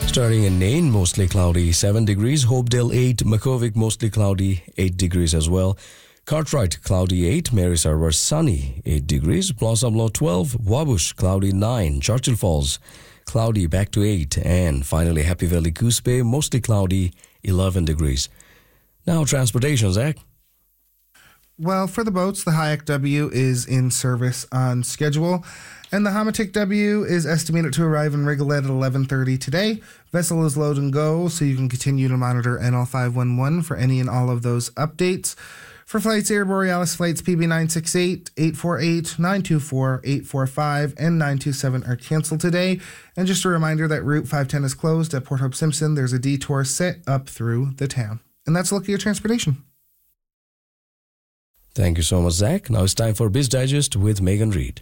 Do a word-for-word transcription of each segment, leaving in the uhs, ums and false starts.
Starting in Nain, mostly cloudy, seven degrees. Hopedale, eight. Makhovik, mostly cloudy, eight degrees as well. Cartwright, cloudy, eight. Mary Sarver, sunny, eight degrees. Blossom Law, twelve. Wabush, cloudy, nine. Churchill Falls, cloudy, back to eight. And finally, Happy Valley, Goose Bay, mostly cloudy, eleven degrees. Now, transportation, Zach. Well, for the boats, the Hayek W is in service on schedule, and the Hamatic W is estimated to arrive in Rigolet at eleven thirty today. Vessel is load and go, so you can continue to monitor N L five one one for any and all of those updates. For flights, Air Borealis flights P B nine six eight, eight four eight, nine two four, eight four five, and nine two seven are canceled today. And just a reminder that Route five ten is closed at Port Hope Simpson. There's a detour set up through the town. And that's a look at your transportation. Thank you so much, Zach. Now it's time for Biz Digest with Megan Reed.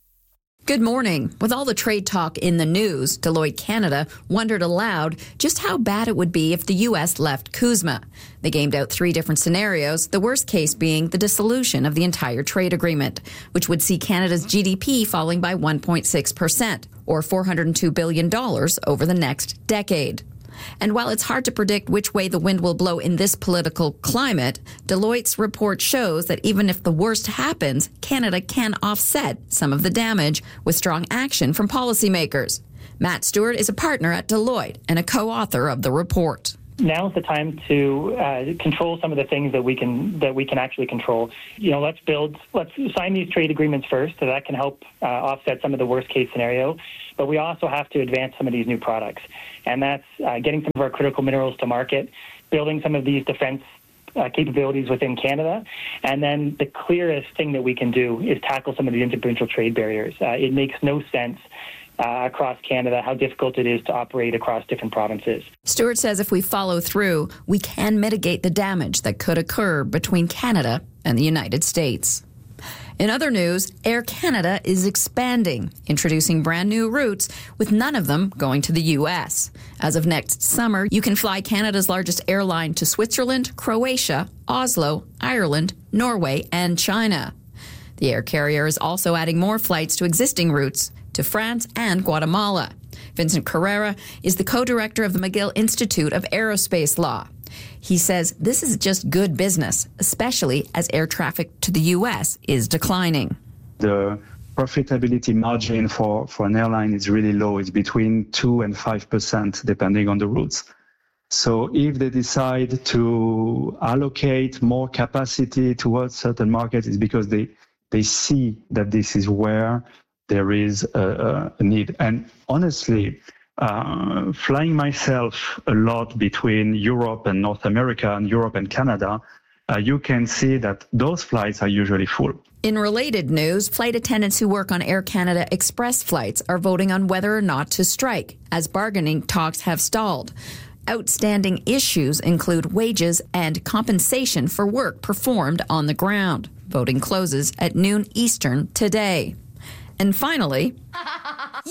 Good morning. With all the trade talk in the news, Deloitte Canada wondered aloud just how bad it would be if the U S left CUSMA. They gamed out three different scenarios, the worst case being the dissolution of the entire trade agreement, which would see Canada's G D P falling by one point six percent, or four hundred two billion dollars over the next decade. And while it's hard to predict which way the wind will blow in this political climate, Deloitte's report shows that even if the worst happens, Canada can offset some of the damage with strong action from policymakers. Matt Stewart is a partner at Deloitte and a co-author of the report. Now's the time to uh, control some of the things that we can that we can actually control. You know, let's build, let's sign these trade agreements first, so that can help uh, offset some of the worst case scenario. But we also have to advance some of these new products, and that's uh, getting some of our critical minerals to market, building some of these defense uh, capabilities within Canada, and then the clearest thing that we can do is tackle some of the interprovincial trade barriers. Uh, it makes no sense Uh, across Canada, how difficult it is to operate across different provinces. Stewart says if we follow through, we can mitigate the damage that could occur between Canada and the United States. In other news, Air Canada is expanding, introducing brand new routes, with none of them going to the U S. As of next summer, you can fly Canada's largest airline to Switzerland, Croatia, Oslo, Ireland, Norway, and China. The air carrier is also adding more flights to existing routes to France and Guatemala. Vincent Carrera is the co-director of the McGill Institute of Aerospace Law. He says this is just good business, especially as air traffic to the U S is declining. The profitability margin for, for an airline is really low. It's between two and five percent, depending on the routes. So if they decide to allocate more capacity towards certain markets, it's because they, they see that this is where there is a, a need. And honestly, uh, flying myself a lot between Europe and North America and Europe and Canada, uh, you can see that those flights are usually full. In related news, flight attendants who work on Air Canada Express flights are voting on whether or not to strike, as bargaining talks have stalled. Outstanding issues include wages and compensation for work performed on the ground. Voting closes at noon Eastern today. And finally,